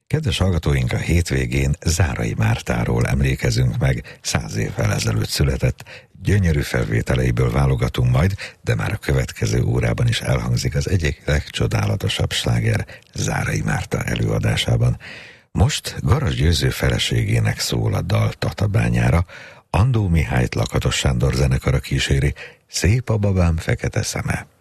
Kedves hallgatóink, a hétvégén Zárai Mártáról emlékezünk meg, 100 évvel ezelőtt született. Gyönyörű felvételeiből válogatunk majd, de már a következő órában is elhangzik az egyik legcsodálatosabb sláger Zárai Márta előadásában. Most Garas Győző feleségének szól a dal Tatabányára, Andó Mihályt Lakatos Sándor zenekara kíséri, Szép a babám fekete szeme.